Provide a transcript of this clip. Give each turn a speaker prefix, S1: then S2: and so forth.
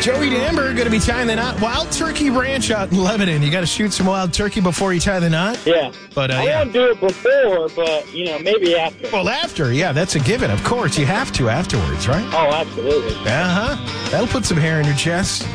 S1: Joey Damber going to be tying the knot. Wild Turkey Ranch out in Lebanon. You got to shoot some wild turkey before you tie the knot?
S2: Yeah.
S1: But
S2: I won't do it before, but, maybe after.
S1: Well, after, yeah, that's a given. Of course, you have to afterwards, right?
S2: Oh, absolutely.
S1: Uh-huh. That'll put some hair in your chest.